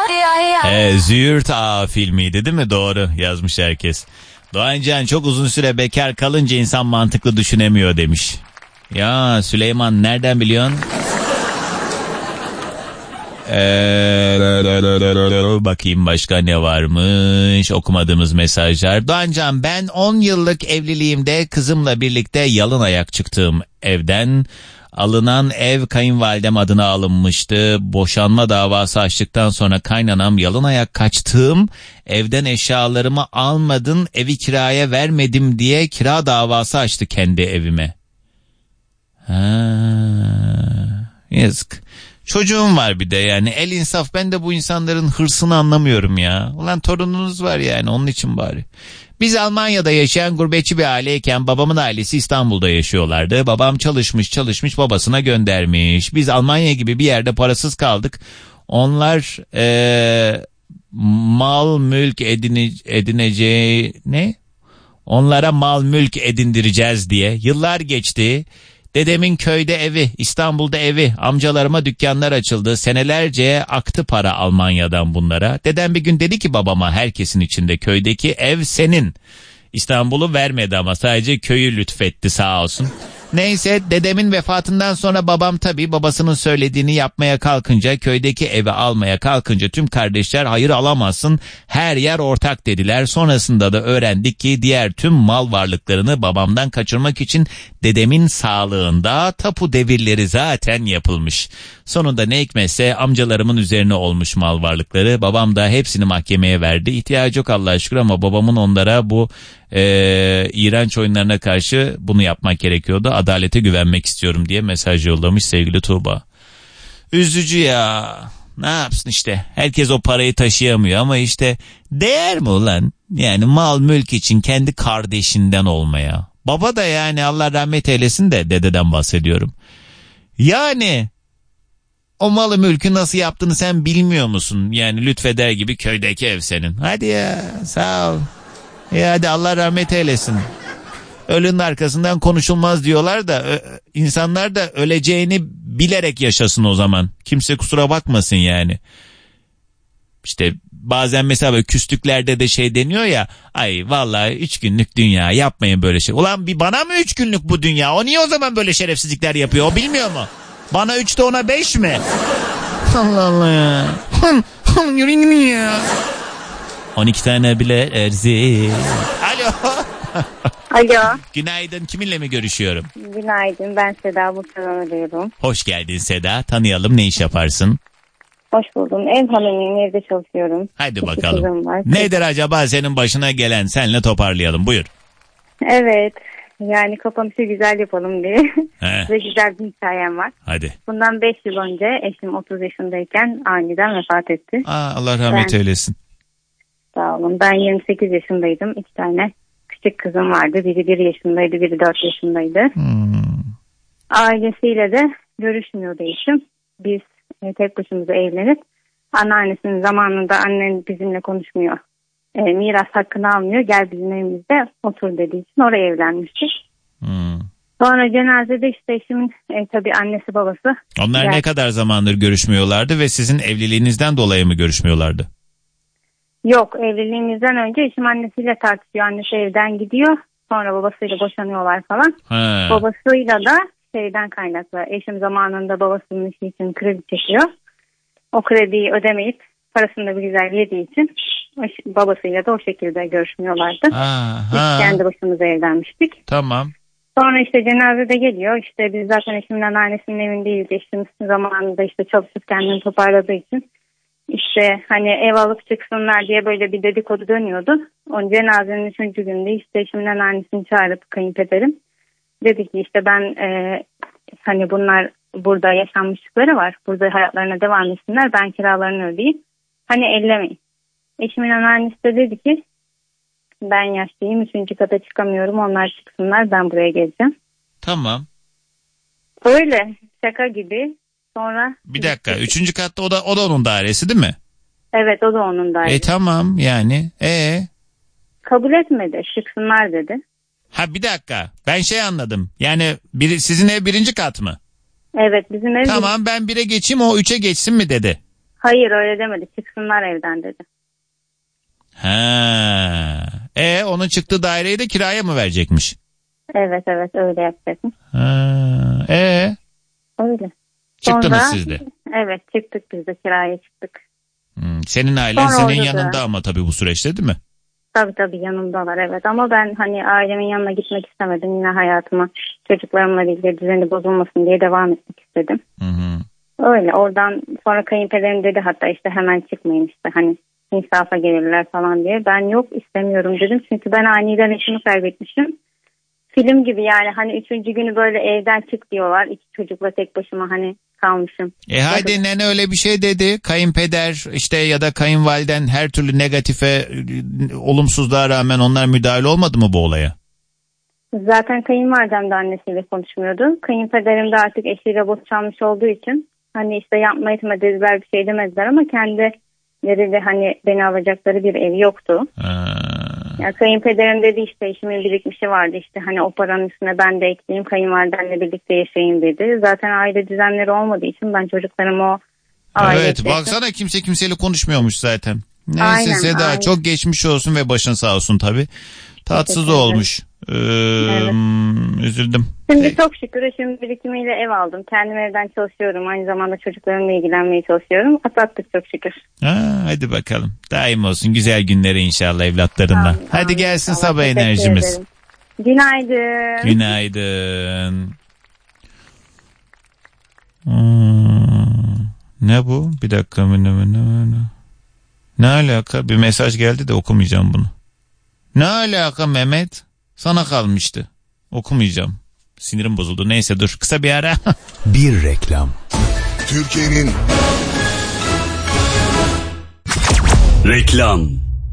Züğürt Ağa filmiydi değil mi? Doğru yazmış herkes. Doğancan çok uzun süre bekar kalınca insan mantıklı düşünemiyor demiş. Ya Süleyman nereden biliyorsun? Bakayım başka ne varmış okumadığımız mesajlar. Doğancan ben 10 yıllık evliliğimde kızımla birlikte yalın ayak çıktığım evden. Alınan ev kayınvalidem adına alınmıştı. Boşanma davası açtıktan sonra kaynanam yalın ayak kaçtığım evden eşyalarımı almadın, evi kiraya vermedim diye kira davası açtı kendi evime. Yazık. Çocuğum var bir de yani el insaf, ben de bu insanların hırsını anlamıyorum ya. Ulan torununuz var yani onun için bari. Biz Almanya'da yaşayan gurbetçi bir aileyken babamın ailesi İstanbul'da yaşıyorlardı. Babam çalışmış babasına göndermiş. Biz Almanya gibi bir yerde parasız kaldık. Onlar mal mülk edineceği ne? Onlara mal mülk edindireceğiz diye yıllar geçti. Dedemin köyde evi, İstanbul'da evi, amcalarıma dükkanlar açıldı. Senelerce aktı para Almanya'dan bunlara. Dedem bir gün dedi ki babama, herkesin içinde köydeki ev senin. İstanbul'u vermedi ama sadece köyü lütfetti sağ olsun. Neyse dedemin vefatından sonra babam tabii babasının söylediğini yapmaya kalkınca, köydeki evi almaya kalkınca tüm kardeşler hayır alamazsın, her yer ortak dediler. Sonrasında da öğrendik ki diğer tüm mal varlıklarını babamdan kaçırmak için dedemin sağlığında tapu devirleri zaten yapılmış. Sonunda ne hikmetse amcalarımın üzerine olmuş mal varlıkları. Babam da hepsini mahkemeye verdi. İhtiyacı yok Allah'a şükür ama babamın onlara bu iğrenç oyunlarına karşı bunu yapmak gerekiyordu. Adalete güvenmek istiyorum diye mesaj yollamış sevgili Tuğba. Üzücü ya. Ne yapsın işte. Herkes o parayı taşıyamıyor ama işte değer mi ulan? Yani mal mülk için kendi kardeşinden olmaya. Baba da yani Allah rahmet eylesin de dededen bahsediyorum. Yani o malı mülkü nasıl yaptığını sen bilmiyor musun? Yani lütfeder gibi köydeki ev senin. Hadi ya sağ ol. Ya hadi Allah rahmet eylesin. Ölünün arkasından konuşulmaz diyorlar da insanlar da öleceğini bilerek yaşasın o zaman. Kimse kusura bakmasın yani. İşte bazen mesela böyle küslüklerde de şey deniyor ya. Ay vallahi 3 günlük dünya, yapmayın böyle şey. Ulan bir bana mı 3 günlük bu dünya? O niye o zaman böyle şerefsizlikler yapıyor? O bilmiyor mu? Bana 3 de ona 5 mi? Allah Allah ya. Yürüyün ya. 12 tane bile erzi. Alo. Alo. Günaydın. Kiminle mi görüşüyorum? Günaydın. Ben Seda, Bursa'dan arıyorum. Hoş geldin Seda. Tanıyalım. Ne iş yaparsın? Hoş buldum. Ev hanımıyım. Evde çalışıyorum. Hadi bakalım. Nedir acaba senin başına gelen? Senle toparlayalım. Buyur. Evet. Yani kapanışı güzel yapalım diye. Ve güzel bir hikayem var. Hadi. Bundan 5 yıl önce eşim 30 yaşındayken aniden vefat etti. Allah rahmet eylesin. Sağ olun. Ben 28 yaşındaydım. 2 tane küçük kızım vardı. Biri 1 yaşındaydı, biri 4 yaşındaydı. Ailesiyle de görüşmüyordu eşim. Biz tek başımıza evlenip anneannesinin zamanında annen bizimle konuşmuyor. Miras hakkını almıyor. Gel bizim evimizde otur dediği için oraya evlenmiştik. Sonra cenazede işte eşimin tabii annesi babası. Onlar ne kadar zamandır görüşmüyorlardı ve sizin evliliğinizden dolayı mı görüşmüyorlardı? Yok, evliliğimizden önce eşim annesiyle tartışıyor. Annesi evden gidiyor. Sonra babasıyla boşanıyorlar falan. Babasıyla da şeyden kaynaklı. Eşim zamanında babasının işi için kredi çekiyor. O krediyi ödemeyip parasını da bir güzel yediği için babasıyla da o şekilde görüşmüyorlardı. Biz kendi başımıza evlenmiştik. Tamam. Sonra işte cenazede geliyor. İşte biz zaten eşimin anneannesinin evindeyiz. Eşim zamanında işte çalışıp kendini toparladığı için İşte hani ev alıp çıksınlar diye böyle bir dedikodu dönüyordu. O cenazenin 3. günde işte eşimin annesini çağırıp kayınpederim. Dedi ki işte ben hani bunlar burada yaşanmışlıkları var. Burada hayatlarına devam etsinler. Ben kiralarını ödeyeyim. Hani ellemeyin. Eşimin annesi de dedi ki ben yaşlıyım. 3. kata çıkamıyorum. Onlar çıksınlar. Ben buraya geleceğim. Tamam. Öyle şaka gibi. Sonra bir dakika 3. katta o da onun dairesi değil mi? Evet o da onun dairesi. Tamam yani. Kabul etmedi. Çıksınlar dedi. Ha bir dakika ben şey anladım. Yani sizin ev 1. kat mı? Evet bizim ev. Tamam ben 1'e geçeyim o 3'e geçsin mi dedi. Hayır öyle demedi. Çıksınlar evden dedi. Onun çıktığı daireyi de kiraya mı verecekmiş? Evet öyle yapacakmış. Öyle. Çıktınız siz de. Evet çıktık biz de kiraya çıktık. Senin ailen senin yanında ama tabii bu süreçte değil mi? Tabii yanımdalar evet ama ben hani ailemin yanına gitmek istemedim. Yine hayatıma çocuklarımla ilgili düzeni bozulmasın diye devam etmek istedim. Hı. Öyle oradan sonra kayınpederim dedi hatta işte hemen çıkmayın işte hani insafa gelirler falan diye. Ben yok istemiyorum dedim çünkü ben aniden eşimi kaybetmişim. Film gibi yani hani 3. günü böyle evden çık diyorlar. 2 çocukla tek başıma hani kalmışım. Haydi nene öyle bir şey dedi. Kayınpeder işte ya da kayınvaliden her türlü negatife, olumsuzluğa rağmen onlar müdahale olmadı mı bu olaya? Zaten kayınvalidem de annesiyle konuşmuyordu. Kayınpederim de artık eşiyle boşanmış olduğu için hani işte yapma etme dediler bir şey demediler ama kendileri de hani beni alacakları bir ev yoktu. Yani kayınpederim dedi işte işimin birikmişi vardı işte hani o paranın üstüne ben de ekleyeyim kayınvalidemle birlikte yaşayayım dedi. Zaten aile düzenleri olmadığı için ben çocuklarımı o aile... Evet baksana kimse kimseyle konuşmuyormuş zaten. Neyse Seda çok geçmiş olsun ve başın sağ olsun tabii. Tatsız olmuş. Evet. Üzüldüm. Şimdi çok şükür eşimin birikimiyle ev aldım. Kendim evden çalışıyorum. Aynı zamanda çocuklarımla ilgilenmeye çalışıyorum. Atlattık çok şükür. Hadi bakalım. Daim olsun güzel günleri inşallah evlatlarınla. Hadi gelsin sabah enerjimiz. Günaydın. Günaydın. Ne bu? Bir dakika. Ne alaka? Bir mesaj geldi de okumayacağım bunu. Ne alaka Mehmet? Sana kalmıştı. Okumayacağım. Sinirim bozuldu. Neyse dur. Kısa bir ara. Bir reklam. Türkiye'nin reklam.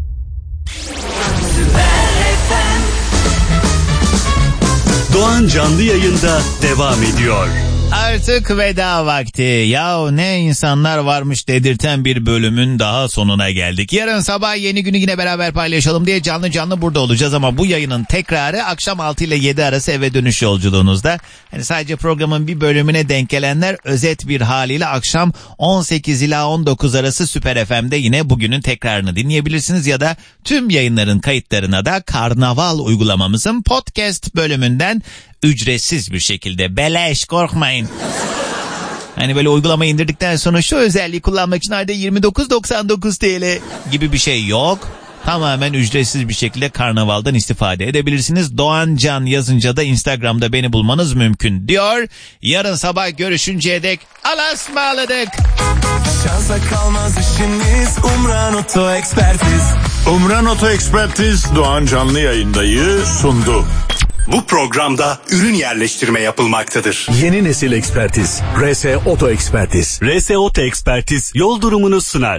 Doğan canlı yayında devam ediyor. Artık veda vakti. Yahu ne insanlar varmış dedirten bir bölümün daha sonuna geldik. Yarın sabah yeni günü yine beraber paylaşalım diye canlı burada olacağız ama bu yayının tekrarı akşam 6 ile 7 arası eve dönüş yolculuğunuzda. Hani sadece programın bir bölümüne denk gelenler özet bir haliyle akşam 18 ila 19 arası Süper FM'de yine bugünün tekrarını dinleyebilirsiniz ya da tüm yayınların kayıtlarına da Karnaval uygulamamızın podcast bölümünden ücretsiz bir şekilde beleş korkmayın. Hani böyle uygulamayı indirdikten sonra şu özelliği kullanmak için ayda 29.99 TL gibi bir şey yok. Tamamen ücretsiz bir şekilde Karnaval'dan istifade edebilirsiniz. Doğan Can yazınca da Instagram'da beni bulmanız mümkün diyor. Yarın sabah görüşünceye dek alasmaladık. Şansa kalmaz işimiz Umran Oto Ekspertiz. Umran Oto Ekspertiz Doğan Canlı yayındayı sundu. Bu programda ürün yerleştirme yapılmaktadır. Yeni nesil ekspertiz. RS Oto Ekspertiz. RS Oto Ekspertiz yol durumunu sunar.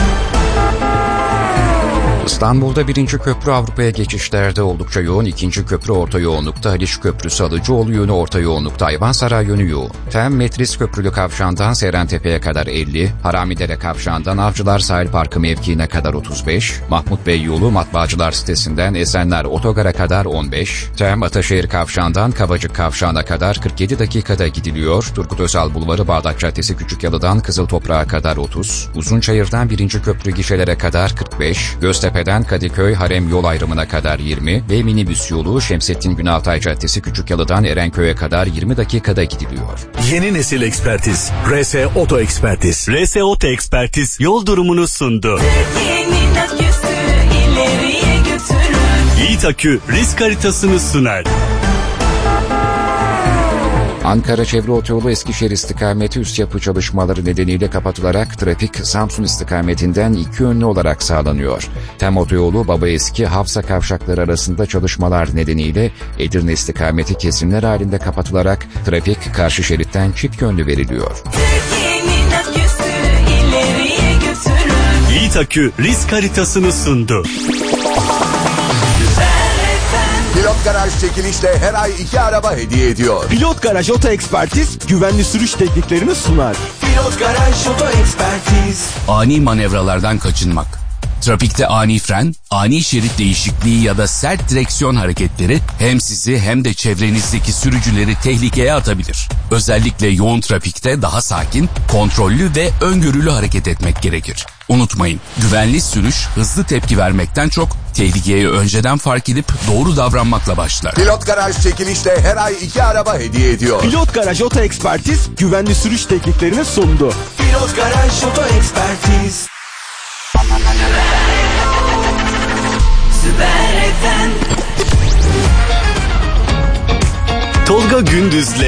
İstanbul'da 1. köprü Avrupa'ya geçişlerde oldukça yoğun, 2. köprü orta yoğunlukta, Haliç Köprüsü Alıcıoğlu yönü orta yoğunlukta, Ayvansaray yönü yoğun. Tem Metris Köprülü Kavşağı'ndan Serentepe'ye kadar 50, Haramidere Kavşağı'ndan Avcılar Sahil Parkı mevkiine kadar 35, Mahmut Bey yolu Matbaacılar sitesinden Esenler Otogar'a kadar 15, Tem Ataşehir Kavşağı'ndan Kavacık Kavşağı'na kadar 47 dakikada gidiliyor, Turgut Özal Bulvarı Bağdat Caddesi Küçükyalı'dan Kızıltoprak'a kadar 30, Uzunçayır'dan 1. köprü gişelere kadar 45, Göztepe'den Kadıköy Harem yol ayrımına kadar 20 ve minibüs yolu Şemsettin Günaltay Caddesi Küçükyalı'dan Erenköy'e kadar 20 dakikada gidiliyor. Yeni nesil ekspertiz. RS Oto Ekspertiz. RS Oto Ekspertiz yol durumunu sundu. Türkiye'nin aküsü ileriye götürür. Yiğit Akü risk haritasını sunar. Ankara Çevre Otoyolu Eskişehir istikameti üst yapı çalışmaları nedeniyle kapatılarak trafik Samsun istikametinden 2 yönlü olarak sağlanıyor. Tem Otoyolu Babaeski Havsa kavşakları arasında çalışmalar nedeniyle Edirne istikameti kesimler halinde kapatılarak trafik karşı şeritten çift yönlü veriliyor. Türkiye'nin aküsü ileriye götürür. Yiğit Akü risk haritasını sundu. Pilot Garaj çekilişle her ay 2 araba hediye ediyor. Pilot Garaj Oto Ekspertiz güvenli sürüş tekniklerini sunar. Pilot Garaj Oto Ekspertiz. Ani manevralardan kaçınmak, Trafikte ani fren, ani şerit değişikliği ya da sert direksiyon hareketleri hem sizi hem de çevrenizdeki sürücüleri tehlikeye atabilir. Özellikle yoğun trafikte daha sakin, kontrollü ve öngörülü hareket etmek gerekir. Unutmayın, güvenli sürüş hızlı tepki vermekten çok tehlikeyi önceden fark edip doğru davranmakla başlar. Pilot Garaj çekilişle her ay 2 araba hediye ediyor. Pilot Garaj Oto Ekspertiz güvenli sürüş tekniklerini sundu. Pilot Garaj Oto Ekspertiz. Süper FM. Tolga Gündüz'le